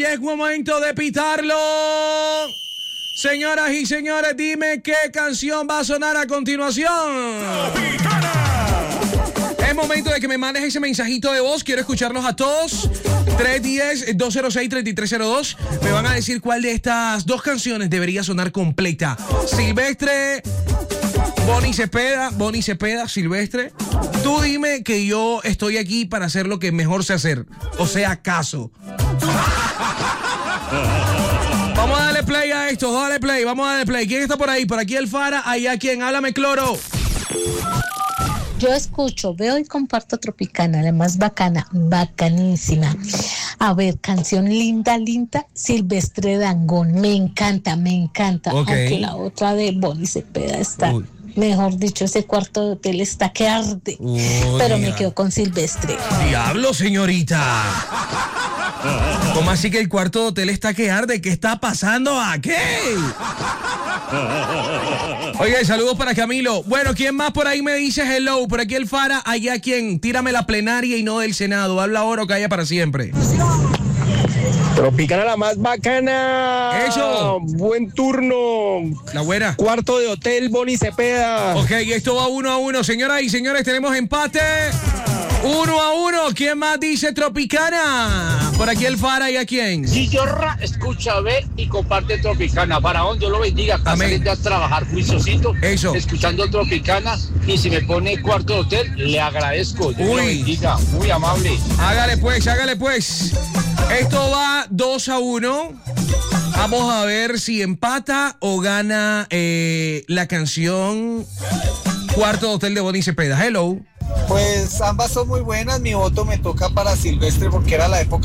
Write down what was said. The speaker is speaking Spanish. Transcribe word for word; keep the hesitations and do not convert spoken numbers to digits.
Es momento de pitarlo. Señoras y señores, dime qué canción va a sonar a continuación. Es momento de que me mandes ese mensajito de voz. Quiero escucharlos a todos. tres uno cero, dos cero seis, tres tres cero dos. Me van a decir cuál de estas dos canciones debería sonar completa. Silvestre, Bonnie Cepeda, Bonnie Cepeda, Silvestre. Tú dime que yo estoy aquí para hacer lo que mejor sé hacer. O sea, caso. Vamos a darle play a esto, dale play, vamos a darle play. ¿Quién está por ahí? Por aquí el Fara, allá quién, háblame cloro. Yo escucho, veo y comparto Tropicana, la más bacana, bacanísima. A ver, canción linda, linda, Silvestre Dangond, me encanta, me encanta. Okay. Aunque la otra de Bonnie Cepeda está, Uy. mejor dicho, ese cuarto de hotel está que arde. Uy, pero me quedo con Silvestre. Diablo, señorita. ¿Cómo así que el cuarto de hotel está que arde? ¿Qué está pasando aquí? Oye, saludos para Camilo. Bueno, ¿quién más por ahí me dice hello? Por aquí el Fara, allá quién. Tírame la plenaria y no del Senado. Habla ahora o calla para siempre. Tropicana la más bacana. Eso. Buen turno. La buena. Cuarto de hotel, Bonnie Cepeda. Ok, esto va uno a uno. Señoras y señores, tenemos empate. Uno a uno. ¿Quién más dice Tropicana? Por aquí el Fara y a quién. Gillorra, escucha, ve y comparte Tropicana. Faraón, Dios lo bendiga. Acá saliendo a trabajar juiciosito. Eso. Escuchando Tropicana. Y si me pone cuarto de hotel, le agradezco. Dios Uy. lo bendiga. Muy amable. Hágale pues, hágale pues. Esto va dos a uno. Vamos a ver si empata o gana eh, la canción Cuarto de Hotel de Bonnie Cepeda. Hello. Pues ambas son muy buenas. Mi voto me toca para Silvestre porque era la época